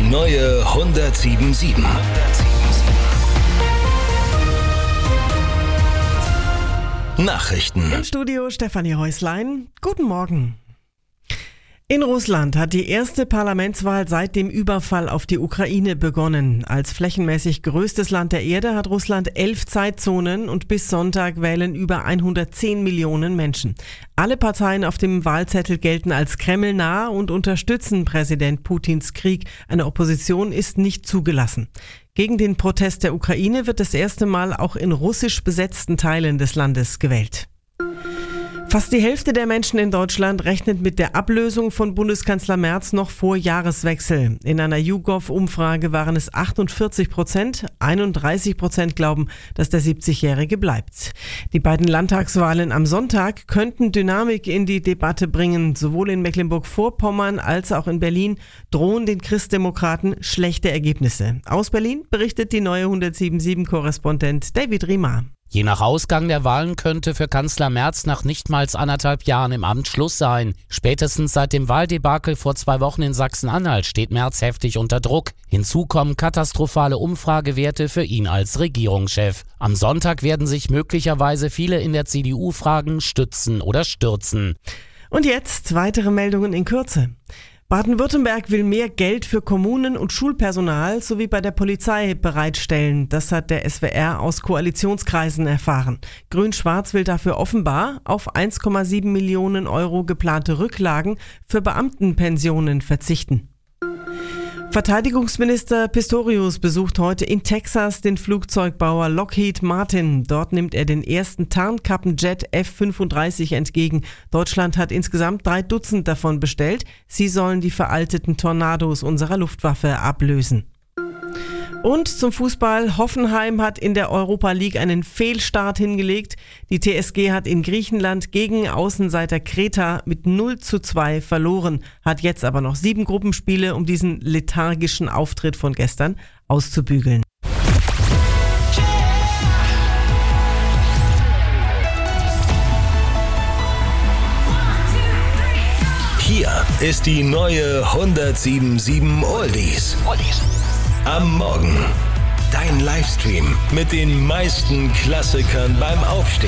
neue 107.7. Nachrichten. Im Studio Stefanie Häuslein. Guten Morgen. In Russland hat die erste Parlamentswahl seit dem Überfall auf die Ukraine begonnen. Als flächenmäßig größtes Land der Erde hat Russland 11 Zeitzonen und bis Sonntag wählen über 110 Millionen Menschen. Alle Parteien auf dem Wahlzettel gelten als kremlnah und unterstützen Präsident Putins Krieg. Eine Opposition ist nicht zugelassen. Gegen den Protest der Ukraine wird das erste Mal auch in russisch besetzten Teilen des Landes gewählt. Fast die Hälfte der Menschen in Deutschland rechnet mit der Ablösung von Bundeskanzler Merz noch vor Jahreswechsel. In einer YouGov-Umfrage waren es 48%, 31% glauben, dass der 70-Jährige bleibt. Die beiden Landtagswahlen am Sonntag könnten Dynamik in die Debatte bringen. Sowohl in Mecklenburg-Vorpommern als auch in Berlin drohen den Christdemokraten schlechte Ergebnisse. Aus Berlin berichtet die neue 107.7-Korrespondent David Riemer. Je nach Ausgang der Wahlen könnte für Kanzler Merz nach nicht mal 1,5 Jahren im Amt Schluss sein. Spätestens seit dem Wahldebakel vor 2 Wochen in Sachsen-Anhalt steht Merz heftig unter Druck. Hinzu kommen katastrophale Umfragewerte für ihn als Regierungschef. Am Sonntag werden sich möglicherweise viele in der CDU fragen, stützen oder stürzen. Und jetzt weitere Meldungen in Kürze. Baden-Württemberg will mehr Geld für Kommunen und Schulpersonal sowie bei der Polizei bereitstellen. Das hat der SWR aus Koalitionskreisen erfahren. Grün-Schwarz will dafür offenbar auf 1,7 Millionen Euro geplante Rücklagen für Beamtenpensionen verzichten. Verteidigungsminister Pistorius besucht heute in Texas den Flugzeugbauer Lockheed Martin. Dort nimmt er den ersten Tarnkappenjet F-35 entgegen. Deutschland hat insgesamt 3 Dutzend davon bestellt. Sie sollen die veralteten Tornados unserer Luftwaffe ablösen. Und zum Fußball. Hoffenheim hat in der Europa League einen Fehlstart hingelegt. Die TSG hat in Griechenland gegen Außenseiter Kreta mit 0:2 verloren, hat jetzt aber noch 7 Gruppenspiele, um diesen lethargischen Auftritt von gestern auszubügeln. Hier ist die neue 107.7 Oldies. Am Morgen. Dein Livestream mit den meisten Klassikern beim Aufstehen.